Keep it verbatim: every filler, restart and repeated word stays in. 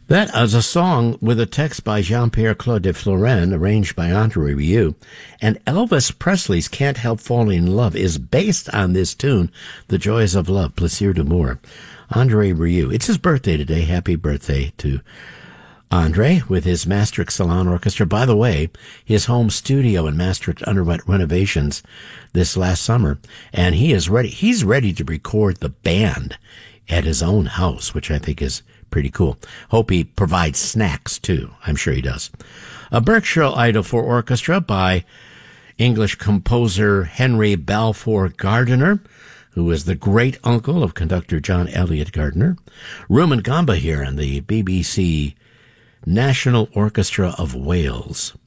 That is a song with a text by Jean-Pierre Claude de Floren, arranged by Andre Rieu. And Elvis Presley's Can't Help Falling in Love is based on this tune, The Joys of Love, Plaisir d'amour. Andre Rieu. It's his birthday today. Happy birthday to Andre with his Maastricht Salon Orchestra. By the way, his home studio in Maastricht underwent renovations this last summer, and he is ready. He's ready to record the band at his own house, which I think is pretty cool. Hope he provides snacks, too. I'm sure he does. A Berkshire Idol for Orchestra by English composer Henry Balfour Gardiner, who was the great-uncle of conductor John Eliot Gardiner. Rumon Gamba here and the B B C National Orchestra of Wales.